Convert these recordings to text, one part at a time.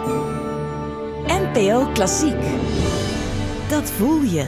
NPO Klassiek. Dat voel je.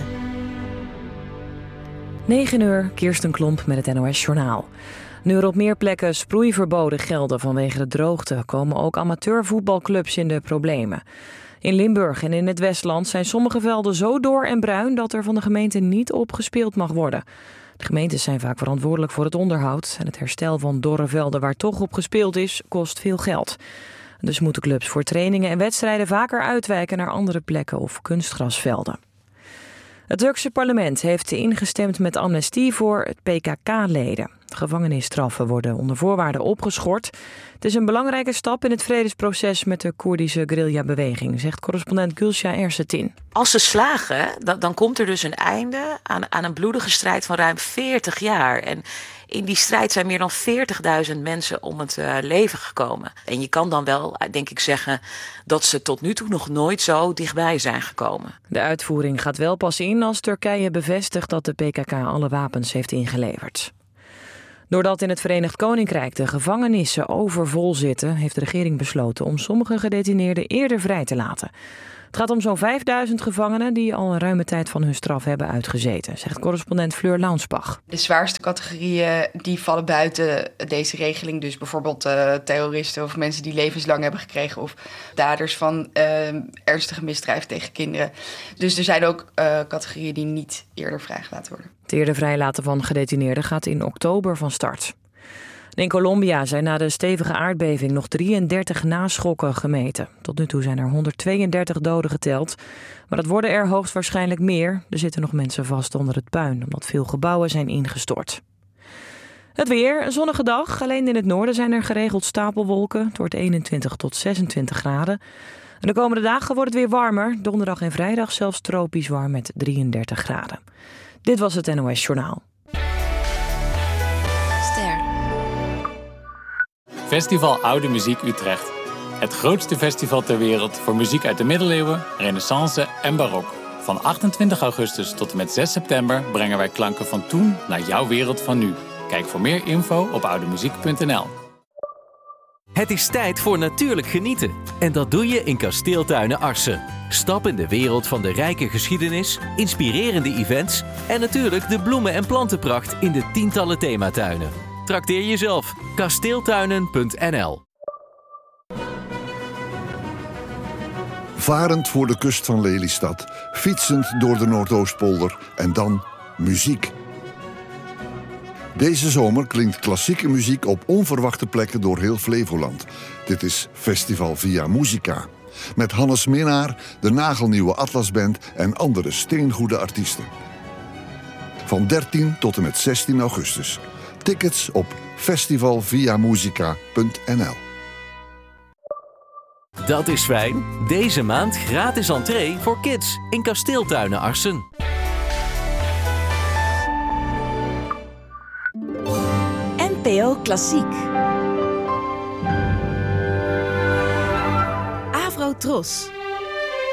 9 uur, Kirsten Klomp met het NOS-journaal. Nu er op meer plekken sproeiverboden gelden vanwege de droogte, komen ook amateurvoetbalclubs in de problemen. In Limburg en in het Westland zijn sommige velden zo door en bruin dat er van de gemeente niet op gespeeld mag worden. De gemeentes zijn vaak verantwoordelijk voor het onderhoud en het herstel van dorre velden waar toch op gespeeld is, kost veel geld. Dus moeten clubs voor trainingen en wedstrijden vaker uitwijken naar andere plekken of kunstgrasvelden. Het Turkse parlement heeft ingestemd met amnestie voor het PKK-leden. Gevangenisstraffen worden onder voorwaarden opgeschort. Het is een belangrijke stap in het vredesproces met de Koerdische guerrilla-beweging, zegt correspondent Gülşah Ersetin. Als ze slagen, dan komt er dus een einde aan een bloedige strijd van ruim 40 jaar. En in die strijd zijn meer dan 40.000 mensen om het leven gekomen. En je kan dan wel, denk ik, zeggen dat ze tot nu toe nog nooit zo dichtbij zijn gekomen. De uitvoering gaat wel pas in als Turkije bevestigt dat de PKK alle wapens heeft ingeleverd. Doordat in het Verenigd Koninkrijk de gevangenissen overvol zitten, heeft de regering besloten om sommige gedetineerden eerder vrij te laten. Het gaat om zo'n 5000 gevangenen die al een ruime tijd van hun straf hebben uitgezeten, zegt correspondent Fleur Launsbach. De zwaarste categorieën die vallen buiten deze regeling. Dus bijvoorbeeld terroristen of mensen die levenslang hebben gekregen of daders van ernstige misdrijven tegen kinderen. Dus er zijn ook categorieën die niet eerder vrijgelaten worden. Het eerder vrijlaten van gedetineerden gaat in oktober van start. In Colombia zijn na de stevige aardbeving nog 33 naschokken gemeten. Tot nu toe zijn er 132 doden geteld. Maar dat worden er hoogstwaarschijnlijk meer. Er zitten nog mensen vast onder het puin, omdat veel gebouwen zijn ingestort. Het weer, een zonnige dag. Alleen in het noorden zijn er geregeld stapelwolken. Het wordt 21 tot 26 graden. En de komende dagen wordt het weer warmer. Donderdag en vrijdag zelfs tropisch warm met 33 graden. Dit was het NOS Journaal. Festival Oude Muziek Utrecht. Het grootste festival ter wereld voor muziek uit de middeleeuwen, renaissance en barok. Van 28 augustus tot en met 6 september brengen wij klanken van toen naar jouw wereld van nu. Kijk voor meer info op oudemuziek.nl. Het is tijd voor natuurlijk genieten. En dat doe je in Kasteeltuinen Arcen. Stap in de wereld van de rijke geschiedenis, inspirerende events en natuurlijk de bloemen- en plantenpracht in de tientallen thematuinen. Trakteer jezelf. Kasteeltuinen.nl. Varend voor de kust van Lelystad, fietsend door de Noordoostpolder en dan muziek. Deze zomer klinkt klassieke muziek op onverwachte plekken door heel Flevoland. Dit is Festival Via Musica. Met Hannes Minnaar, de nagelnieuwe Atlasband en andere steengoede artiesten. Van 13 tot en met 16 augustus. Tickets op festivalviamusica.nl. Dat is fijn. Deze maand gratis entree voor kids in Kasteeltuinen Arcen. NPO Klassiek. Avro Tros.